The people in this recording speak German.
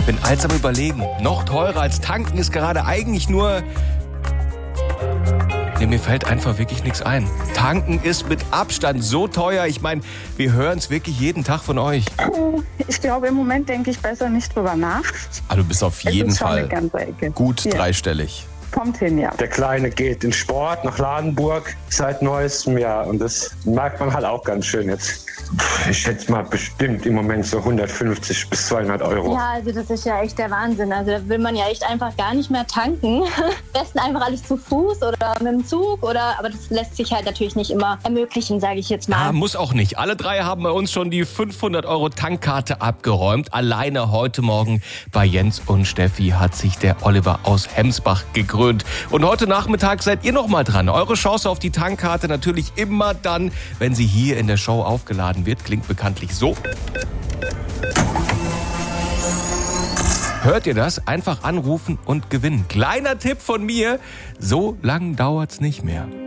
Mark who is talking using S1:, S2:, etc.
S1: Bin als am Überlegen. Noch teurer als tanken ist gerade eigentlich nur... Nee, mir fällt einfach wirklich nichts ein. Tanken ist mit Abstand so teuer. Ich meine, wir hören es wirklich jeden Tag von euch.
S2: Ich glaube, im Moment denke ich besser nicht drüber nach.
S1: Du bist auf jeden Fall
S2: eine ganze Ecke.
S1: gut dreistellig.
S2: Kommt hin, ja.
S3: Der Kleine geht in Sport nach Ladenburg seit neuestem Jahr und das merkt man halt auch ganz schön jetzt. Ich schätze mal bestimmt im Moment so 150 bis 200 Euro.
S4: Ja, also das ist ja echt der Wahnsinn. Also da will man ja echt einfach gar nicht mehr tanken. Am besten einfach alles zu Fuß oder mit dem Zug aber das lässt sich halt natürlich nicht immer ermöglichen, sage ich jetzt mal.
S1: Ja, muss auch nicht. Alle drei haben bei uns schon die 500 Euro Tankkarte abgeräumt. Alleine heute Morgen bei Jens und Steffi hat sich der Oliver aus Hemsbach gekrönt. Und heute Nachmittag seid ihr noch mal dran. Eure Chance auf die Tankkarte natürlich immer dann, wenn sie hier in der Show aufgeladen wird. Klingt bekanntlich so. Hört ihr das? Einfach anrufen und gewinnen. Kleiner Tipp von mir, so lang dauert's nicht mehr.